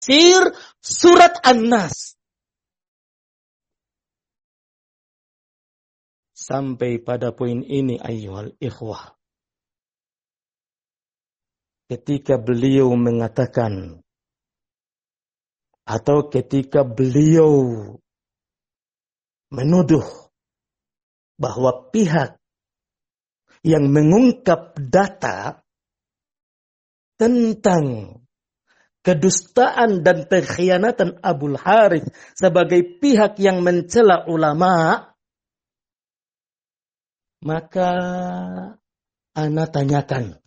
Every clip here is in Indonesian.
tafsir surat An-Nas. Sampai pada poin ini ayyuhal ikhwah. Ketika beliau mengatakan atau ketika beliau menuduh bahwa pihak yang mengungkap data tentang kedustaan dan pengkhianatan Abul Harith sebagai pihak yang mencela ulama, maka ana tanyakan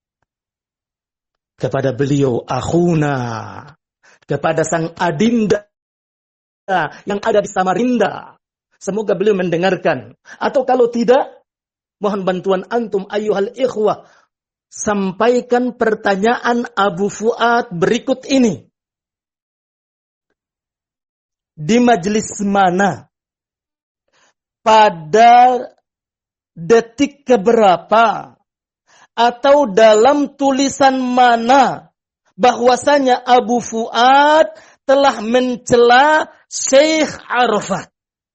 kepada beliau, akhuna, kepada sang adinda yang ada di Samarinda. Semoga beliau mendengarkan. Atau kalau tidak, mohon bantuan antum ayyuhal ikhwah, sampaikan pertanyaan Abu Fuad berikut ini. Di majelis mana? Pada detik keberapa? Atau dalam tulisan mana bahwasanya Abu Fuad telah mencela Syekh Arafat?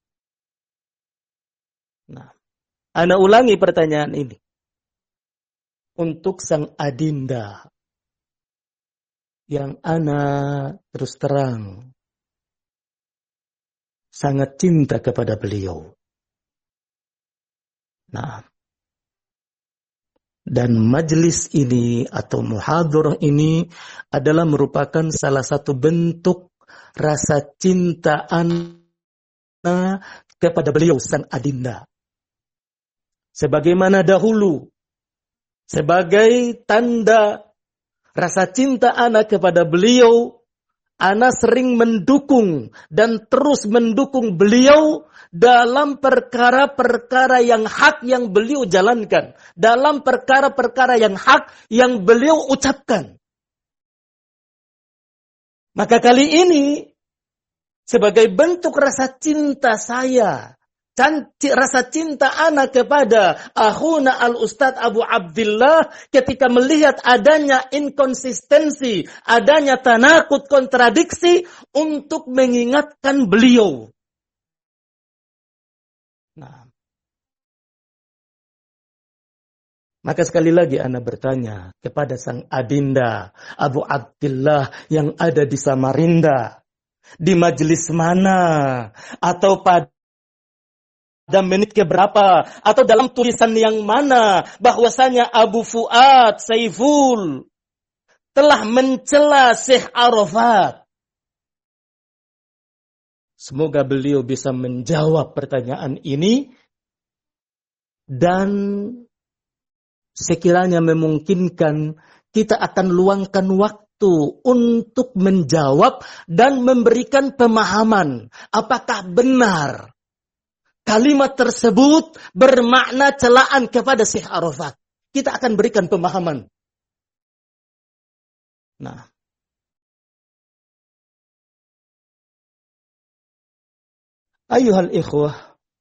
Nah, ana ulangi pertanyaan ini. Untuk sang adinda yang ana terus terang sangat cinta kepada beliau. Nah, dan majelis ini atau muhadharah ini adalah merupakan salah satu bentuk rasa cinta ana kepada beliau sang adinda. Sebagaimana dahulu, sebagai tanda rasa cinta ana kepada beliau, ana sering mendukung dan terus mendukung beliau dalam perkara-perkara yang hak yang beliau jalankan, dalam perkara-perkara yang hak yang beliau ucapkan. Maka kali ini, sebagai bentuk rasa cinta saya, rasa cinta anak kepada akhuna al-Ustadz Abu Abdillah, ketika melihat adanya inkonsistensi, adanya tanakut, kontradiksi, untuk mengingatkan beliau. Nah, maka sekali lagi ana bertanya kepada sang adinda Abu Abdillah yang ada di Samarinda, di majelis mana atau pada menit keberapa atau dalam tulisan yang mana bahwasanya Abu Fuad Saiful telah mencela Syekh Arafat? Semoga beliau bisa menjawab pertanyaan ini dan sekiranya memungkinkan kita akan luangkan waktu untuk menjawab dan memberikan pemahaman apakah benar kalimat tersebut bermakna celaan kepada Syekh Arafat. Kita akan berikan pemahaman. Nah, ayyuhal ikhwah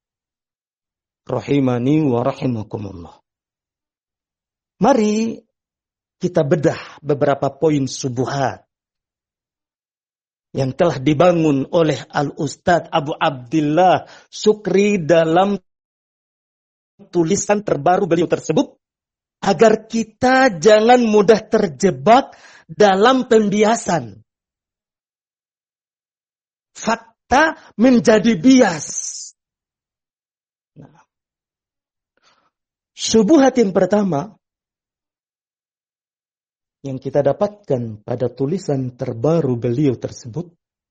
rahimani wa rahimakumullah. Mari kita bedah beberapa poin subuhat yang telah dibangun oleh Al-Ustadz Abu Abdillah Sukri dalam tulisan terbaru beliau tersebut, agar kita jangan mudah terjebak dalam pembiasan. Fakta menjadi bias. Nah, subuhat yang pertama yang kita dapatkan pada tulisan terbaru beliau tersebut,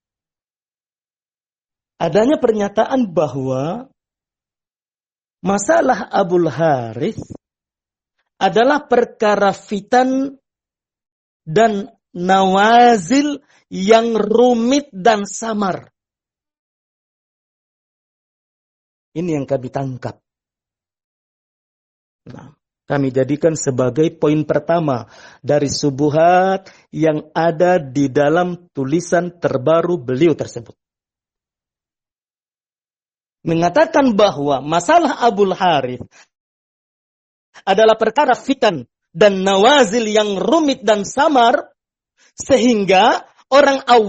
adanya pernyataan bahwa masalah Abul Harith adalah perkara fitan dan nawazil yang rumit dan samar. Ini yang kami tangkap. Nah, kami jadikan sebagai poin pertama dari subuhat yang ada di dalam tulisan terbaru beliau tersebut. Mengatakan bahwa masalah Abul Harith adalah perkara fitan dan nawazil yang rumit dan samar, sehingga Orang awam